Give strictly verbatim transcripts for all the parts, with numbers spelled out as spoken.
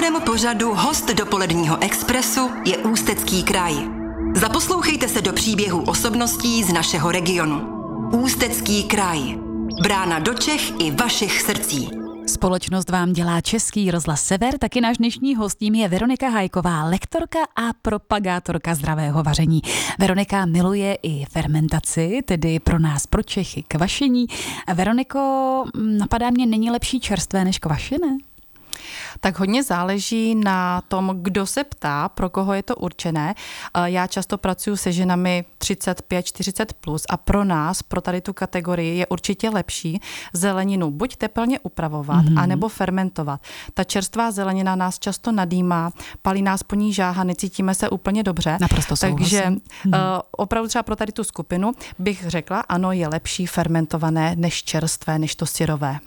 dnešním pořadu host dopoledního Expressu je Ústecký kraj. Zaposlouchejte se do příběhů osobností z našeho regionu. Ústecký kraj. Brána do Čech i vašich srdcí. Společnost vám dělá Český rozhlas Sever, taky náš dnešní hostím je Veronika Hajková, lektorka a propagátorka zdravého vaření. Veronika miluje i fermentaci, tedy pro nás, pro Čechy, kvašení. Veroniko, napadá mě, není lepší čerstvé než kvašené? Tak hodně záleží na tom, kdo se ptá, pro koho je to určené. Já často pracuji se ženami třicet pět čtyřicet plus a pro nás, pro tady tu kategorii je určitě lepší zeleninu buď tepelně upravovat, mm-hmm. anebo fermentovat. Ta čerstvá zelenina nás často nadýmá, palí nás po ní žáha, necítíme se úplně dobře. Naprosto souhlasím. Takže mm-hmm. uh, opravdu třeba pro tady tu skupinu bych řekla, ano, je lepší fermentované než čerstvé, než to syrové.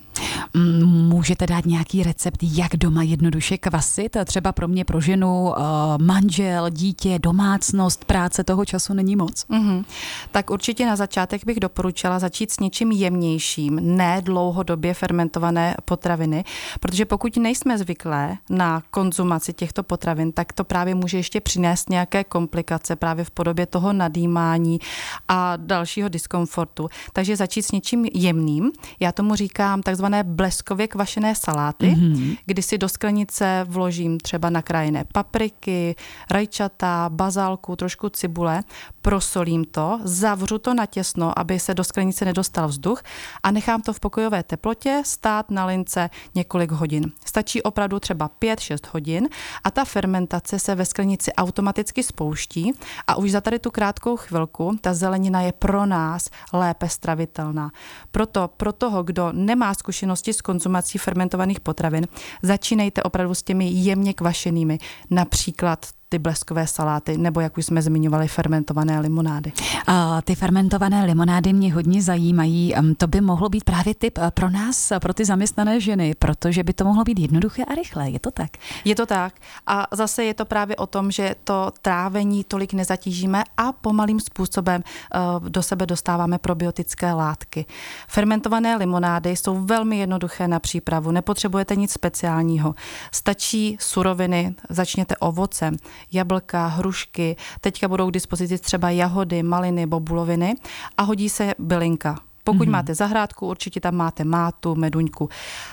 Můžete dát nějaký recept, jak doma jednoduše kvasit? Třeba pro mě, pro ženu, manžel, dítě, domácnost, práce, toho času není moc. Mm-hmm. Tak určitě na začátek bych doporučila začít s něčím jemnějším, ne dlouhodobě fermentované potraviny, protože pokud nejsme zvyklé na konzumaci těchto potravin, tak to právě může ještě přinést nějaké komplikace právě v podobě toho nadýmání a dalšího diskomfortu. Takže začít s něčím jemným. Já tomu říkám takzvané bleskově kvašené saláty, mm-hmm. kdy si do sklenice vložím třeba nakrájené papriky, rajčata, bazálku, trošku cibule, prosolím to, zavřu to na těsno, aby se do sklenice nedostal vzduch a nechám to v pokojové teplotě stát na lince několik hodin. Stačí opravdu třeba pět šest hodin a ta fermentace se ve sklenici automaticky spouští a už za tady tu krátkou chvilku ta zelenina je pro nás lépe stravitelná. Proto pro toho, kdo nemá zkušenosti s konzumací fermentovaných potravin, začínejte opravdu s těmi jemně kvašenými, například ty bleskové saláty, nebo jak už jsme zmiňovali, fermentované limonády. A ty fermentované limonády mě hodně zajímají. To by mohlo být právě tip pro nás, pro ty zaměstnané ženy, protože by to mohlo být jednoduché a rychlé. Je to tak? Je to tak. A zase je to právě o tom, že to trávení tolik nezatížíme a pomalým způsobem do sebe dostáváme probiotické látky. Fermentované limonády jsou velmi jednoduché na přípravu. Nepotřebujete nic speciálního. Stačí suroviny, začněte ovocem, jablka, hrušky, teďka budou k dispozici třeba jahody, maliny, bobuloviny a hodí se bylinka. Pokud mm-hmm. máte zahrádku, určitě tam máte mátu, meduňku.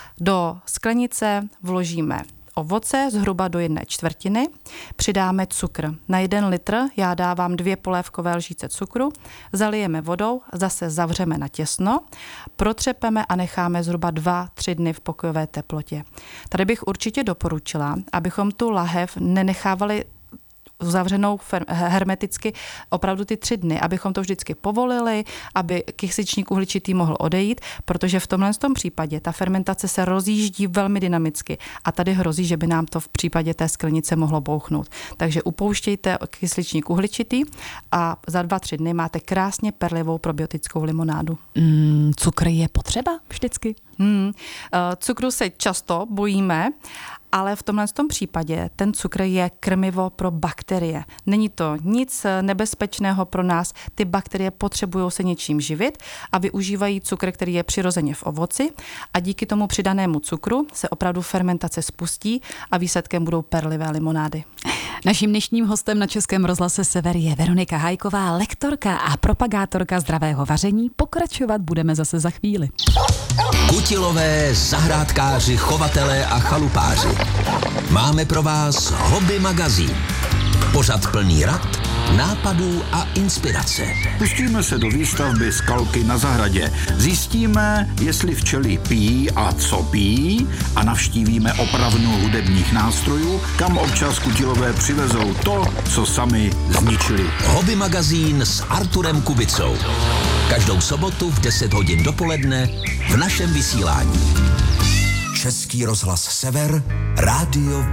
Do sklenice vložíme ovoce zhruba do jedné čtvrtiny, přidáme cukr. Na jeden litr já dávám dvě polévkové lžíce cukru, zalijeme vodou, zase zavřeme na těsno, protřepeme a necháme zhruba dva tři dny v pokojové teplotě. Tady bych určitě doporučila, abychom tu lahev nenechávali zavřenou hermeticky opravdu ty tři dny, abychom to vždycky povolili, aby kysličník uhličitý mohl odejít, protože v tomhle tom případě ta fermentace se rozjíždí velmi dynamicky a tady hrozí, že by nám to v případě té sklenice mohlo bouchnout. Takže upouštějte kysličník uhličitý a za dva, tři dny máte krásně perlivou probiotickou limonádu. Mm, cukr je potřeba vždycky? Hmm. Cukru se často bojíme, ale v tomhle tom případě ten cukr je krmivo pro bakterie. Není to nic nebezpečného pro nás. Ty bakterie potřebují se něčím živit a využívají cukr, který je přirozeně v ovoci a díky tomu přidanému cukru se opravdu fermentace spustí a výsledkem budou perlivé limonády. Naším dnešním hostem na Českém rozhlase Sever je Veronika Hajková, lektorka a propagátorka zdravého vaření. Pokračovat budeme zase za chvíli. Kutilové, zahrádkáři, chovatelé a chalupáři. Máme pro vás Hobby magazín. Pořad plný rad, nápadů a inspirace. Pustíme se do výstavby skalky na zahradě. Zjistíme, jestli včely pijí a co pijí a navštívíme opravnu hudebních nástrojů, kam občas kutilové přivezou to, co sami zničili. Hobby magazín s Arturem Kubicou. Každou sobotu v deset hodin dopoledne v našem vysílání. Český rozhlas Sever, rádio